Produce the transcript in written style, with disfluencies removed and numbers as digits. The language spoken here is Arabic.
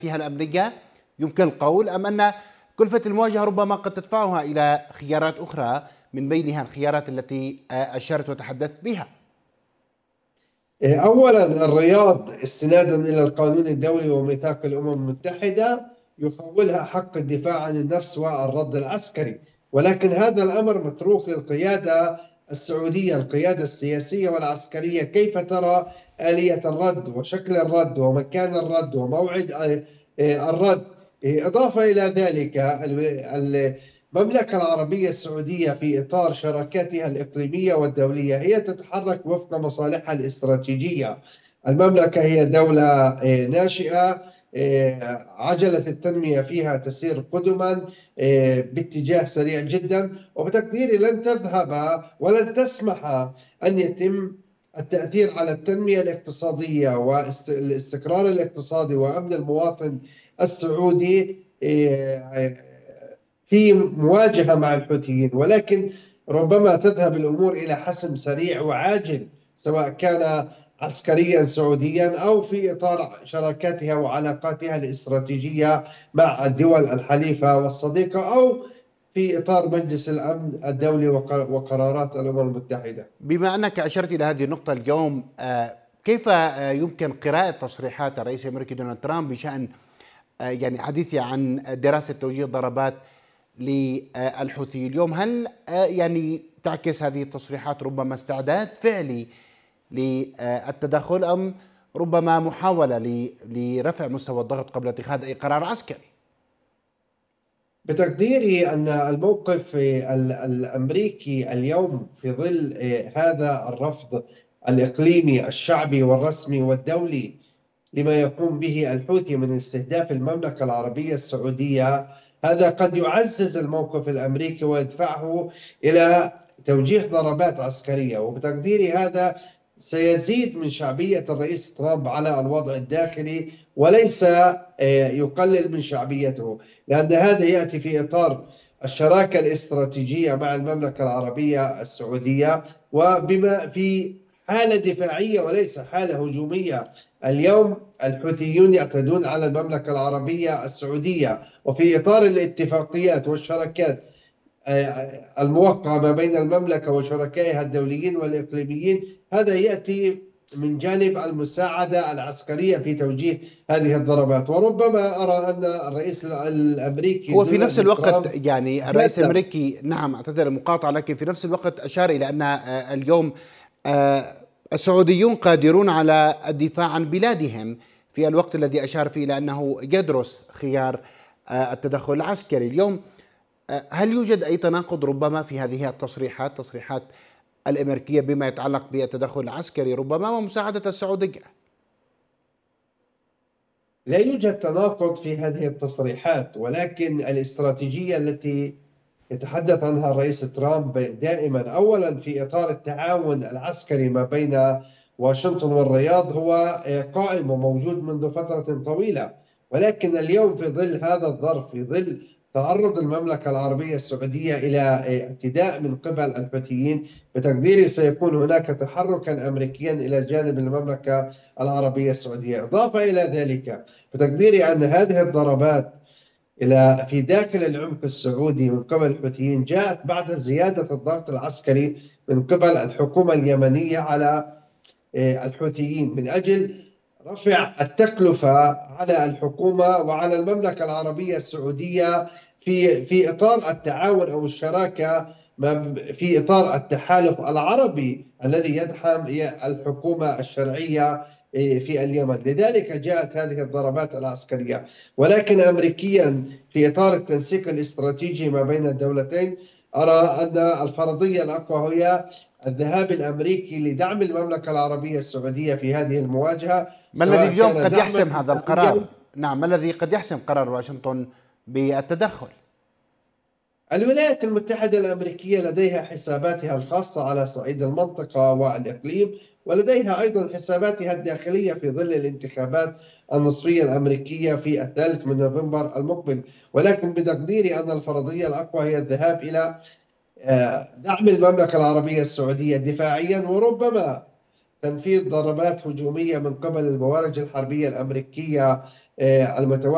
فيها الأمنية يمكن القول، أم أن كلفة المواجهة ربما قد تدفعها إلى خيارات أخرى من بينها الخيارات التي أشرت وتحدثت بها؟ أولا، الرياض استنادا إلى القانون الدولي وميثاق الأمم المتحدة يخولها حق الدفاع عن النفس والرد العسكري، ولكن هذا الأمر متروك للقيادة السعودية، القيادة السياسية والعسكرية، كيف ترى آلية الرد وشكل الرد ومكان الرد وموعد الرد. إضافة إلى ذلك، المملكة العربية السعودية في إطار شراكاتها الإقليمية والدولية هي تتحرك وفق مصالحها الاستراتيجية. المملكة هي دولة ناشئة، عجلة التنمية فيها تسير قدما باتجاه سريع جدا، وبتقديري لن تذهب ولن تسمح أن يتم التأثير على التنمية الاقتصادية والاستقرار الاقتصادي وأمن المواطن السعودي في مواجهة مع الحوثيين، ولكن ربما تذهب الأمور إلى حسم سريع وعاجل، سواء كان عسكريا سعوديا أو في إطار شراكاتها وعلاقاتها الاستراتيجية مع الدول الحليفة والصديقة، أو في إطار مجلس الأمن الدولي وقرارات الأمم المتحدة. بما أنك أشرت إلى هذه النقطة اليوم، كيف يمكن قراءة تصريحات الرئيس الأمريكي دونالد ترامب بشأن يعني حديثه عن دراسة توجيه الضربات للحوثي اليوم؟ هل يعني تعكس هذه التصريحات ربما استعداد فعلي للتدخل، أم ربما محاولة لرفع مستوى الضغط قبل اتخاذ أي قرار عسكري؟ بتقديري أن الموقف الأمريكي اليوم في ظل هذا الرفض الإقليمي الشعبي والرسمي والدولي لما يقوم به الحوثي من استهداف المملكة العربية السعودية، هذا قد يعزز الموقف الأمريكي ويدفعه إلى توجيه ضربات عسكرية، وبتقديري هذا سيزيد من شعبية الرئيس ترامب على الوضع الداخلي، وليس يقلل من شعبيته، لأن هذا يأتي في إطار الشراكة الاستراتيجية مع المملكة العربية السعودية، وبما في حالة دفاعية وليس حالة هجومية. اليوم الحوثيون يعتدون على المملكة العربية السعودية، وفي إطار الاتفاقيات والشراكات الموقعة ما بين المملكة وشركائها الدوليين والإقليميين، هذا يأتي من جانب المساعدة العسكرية في توجيه هذه الضربات. وربما أرى أن الرئيس الأمريكي هو في نفس دونالد الوقت ترامب يعني الرئيس يهتم. الأمريكي، نعم أعتذر المقاطعة، لكن في نفس الوقت أشار إلى أن اليوم آه، السعوديون قادرون على الدفاع عن بلادهم، في الوقت الذي أشار فيه إلى أنه يدرس خيار التدخل العسكري. اليوم هل يوجد أي تناقض ربما في هذه تصريحات الأمريكية بما يتعلق بالتدخل العسكري ربما ومساعدة السعودية؟ لا يوجد تناقض في هذه التصريحات، ولكن الاستراتيجية التي يتحدث عنها الرئيس ترامب دائما، أولا في إطار التعاون العسكري ما بين واشنطن والرياض، هو قائم وموجود منذ فترة طويلة، ولكن اليوم في ظل هذا الظرف، في ظل تعرض المملكة العربية السعودية إلى اعتداء من قبل الحوثيين، بتقديري سيكون هناك تحركا أمريكيا إلى جانب المملكة العربية السعودية. إضافة إلى ذلك، بتقديري أن هذه الضربات في داخل العمق السعودي من قبل الحوثيين جاءت بعد زيادة الضغط العسكري من قبل الحكومة اليمنية على الحوثيين، من أجل رفع التكلفة على الحكومة وعلى المملكة العربية السعودية في إطار التعاون أو الشراكة، في إطار التحالف العربي الذي يدعم الحكومة الشرعية في اليمن. لذلك جاءت هذه الضربات العسكرية، ولكن أمريكيا في إطار التنسيق الاستراتيجي ما بين الدولتين، أرى أن الفرضية الأقوى هي الذهاب الأمريكي لدعم المملكة العربية السعودية في هذه المواجهة، ما الذي سواء اليوم كان قد دعما يحسم هذا القرار؟ إنسانيا. نعم، ما الذي قد يحسم قرار واشنطن بالتدخل؟ الولايات المتحدة الأمريكية لديها حساباتها الخاصة على صعيد المنطقة والإقليم، ولديها أيضا حساباتها الداخلية في ظل الانتخابات النصفية الأمريكية في 3 نوفمبر المقبل، ولكن بتقديري أن الفرضية الأقوى هي الذهاب إلى دعم المملكة العربية السعودية دفاعيا، وربما تنفيذ ضربات هجومية من قبل الموارد الحربية الأمريكية المتواجدة